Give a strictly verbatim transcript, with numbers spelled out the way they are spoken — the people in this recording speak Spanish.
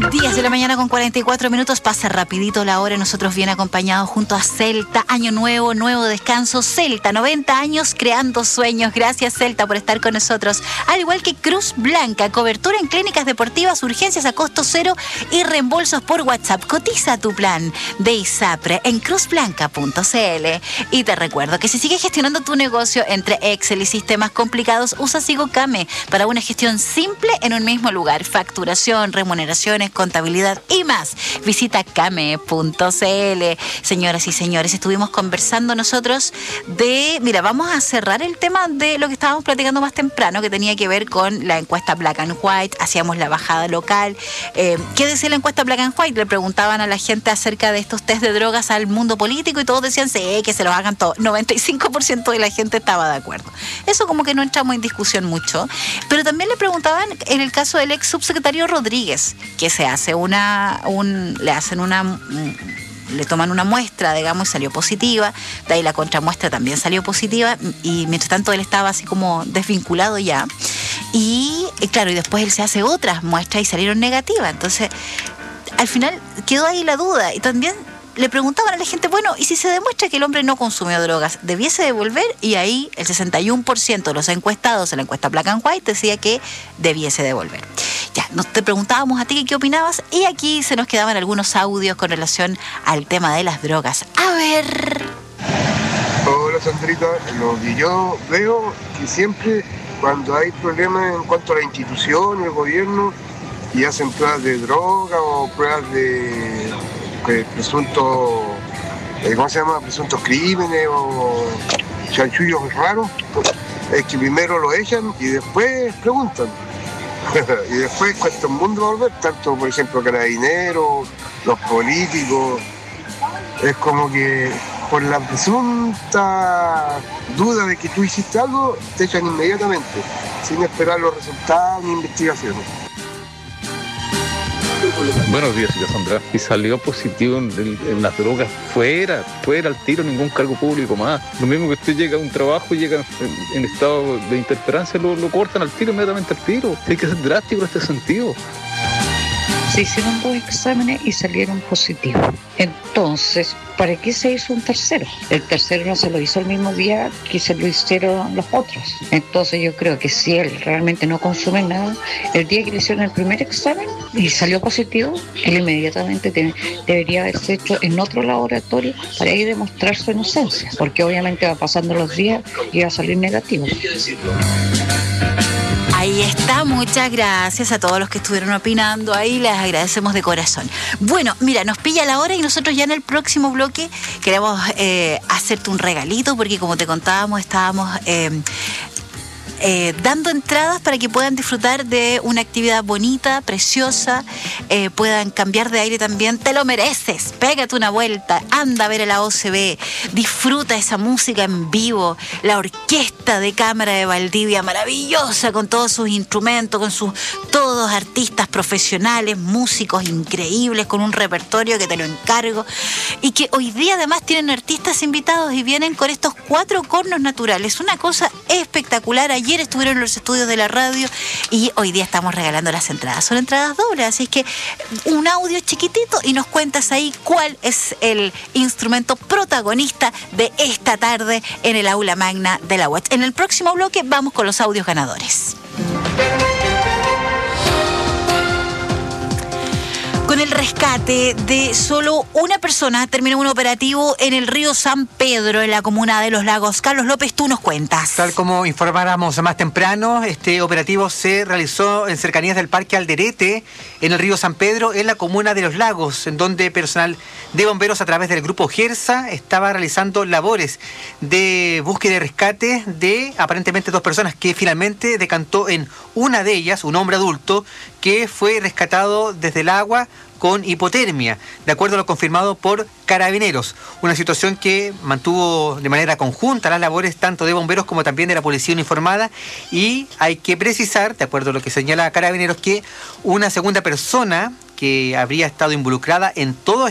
diez de la mañana con cuarenta y cuatro minutos, pasa rapidito la hora. Nosotros bien acompañados junto a Celta, año nuevo, nuevo descanso. Celta, noventa años creando sueños. Gracias, Celta, por estar con nosotros. Al igual que Cruz Blanca, cobertura en clínicas deportivas, urgencias a costo cero y reembolsos por WhatsApp. Cotiza tu plan de ISAPRE en cruz blanca punto c l. Y te recuerdo que si sigues gestionando tu negocio entre Excel y sistemas complicados, usa SigoCame para una gestión simple en un mismo lugar. Facturación, remuneraciones, contabilidad y más. Visita came punto c l. Señoras y señores, estuvimos conversando nosotros de... Mira, vamos a cerrar el tema de lo que estábamos platicando más temprano, que tenía que ver con la encuesta Black and White. Hacíamos la bajada local. Eh, ¿Qué decía la encuesta Black and White? Le preguntaban a la gente acerca de estos test de drogas al mundo político y todos decían, sí, que se los hagan todos. noventa y cinco por ciento de la gente estaba de acuerdo. Eso como que no entramos en discusión mucho. Pero también le preguntaban, en el caso del ex subsecretario Rodríguez, que se hace una... Un, le hacen una... le toman una muestra, digamos, y salió positiva. De ahí la contramuestra también salió positiva. Y mientras tanto él estaba así como desvinculado ya. Y claro, y después él se hace otras muestras y salieron negativas. Entonces, al final quedó ahí la duda. Y también le preguntaban a la gente, bueno, ¿y si se demuestra que el hombre no consumió drogas, debiese devolver? Y ahí el sesenta y uno por ciento de los encuestados en la encuesta Black and White decía que debiese devolver. Ya, nos te preguntábamos a ti qué opinabas y aquí se nos quedaban algunos audios con relación al tema de las drogas. A ver. Hola, Sandrita. Lo que yo veo que siempre cuando hay problemas en cuanto a la institución, el gobierno, y hacen pruebas de droga o pruebas de... presuntos, eh, ¿cómo se llama? Presuntos crímenes o chanchullos raros, es que primero lo echan y después preguntan. Y después cuesta un mundo volver, tanto por ejemplo carabineros, los políticos. Es como que por la presunta duda de que tú hiciste algo, te echan inmediatamente, sin esperar los resultados ni investigaciones. Buenos días, señora Sandra. Y salió positivo en, en, en las drogas, fuera, fuera al tiro, ningún cargo público más. Lo mismo que usted llega a un trabajo y llega en, en estado de interperancia, lo, lo cortan al tiro, inmediatamente al tiro. Hay que ser drástico en este sentido. Se hicieron dos exámenes y salieron positivos. Entonces, ¿para qué se hizo un tercero? El tercero no se lo hizo el mismo día que se lo hicieron los otros. Entonces yo creo que si él realmente no consume nada, el día que le hicieron el primer examen y salió positivo, él inmediatamente te, debería haberse hecho en otro laboratorio para ir a demostrar su inocencia, porque obviamente va pasando los días y va a salir negativo. Ahí está, muchas gracias a todos los que estuvieron opinando ahí, les agradecemos de corazón. Bueno, mira, nos pilla la hora y nosotros ya en el próximo bloque queremos eh, hacerte un regalito, porque como te contábamos, estábamos... Eh, Eh, dando entradas para que puedan disfrutar de una actividad bonita, preciosa, eh, puedan cambiar de aire también. Te lo mereces, pégate una vuelta, anda a ver a la O C B, disfruta esa música en vivo, la orquesta de cámara de Valdivia, maravillosa, con todos sus instrumentos, con sus todos artistas profesionales, músicos increíbles, con un repertorio que te lo encargo, y que hoy día además tienen artistas invitados y vienen con estos cuatro cornos naturales, una cosa espectacular. Ayer estuvieron en los estudios de la radio y hoy día estamos regalando las entradas. Son entradas dobles, así que un audio chiquitito y nos cuentas ahí cuál es el instrumento protagonista de esta tarde en el aula magna de la U A C. En el próximo bloque vamos con los audios ganadores. Con el rescate de solo una persona terminó un operativo en el río San Pedro, en la comuna de Los Lagos. Carlos López, tú nos cuentas. Tal como informáramos más temprano, este operativo se realizó en cercanías del Parque Alderete, en el río San Pedro, en la comuna de Los Lagos, en donde personal de bomberos a través del grupo GERSA estaba realizando labores de búsqueda y rescate de aparentemente dos personas, que finalmente decantó en una de ellas, un hombre adulto, que fue rescatado desde el agua con hipotermia, de acuerdo a lo confirmado por Carabineros. Una situación que mantuvo de manera conjunta las labores tanto de bomberos como también de la policía uniformada, y hay que precisar, de acuerdo a lo que señala Carabineros, que una segunda persona que habría estado involucrada en todo